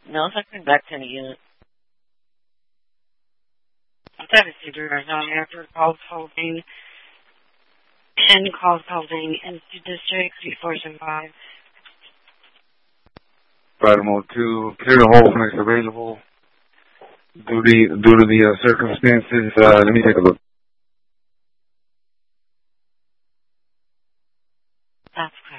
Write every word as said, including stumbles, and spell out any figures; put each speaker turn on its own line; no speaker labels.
No, it's not back to the unit. I've got a secret right now after calls holding ten calls holding into district three four seven five.
Baltimore two, clear the hold when it's available. Due to the, due to the uh, circumstances, uh, let me take a look.
That's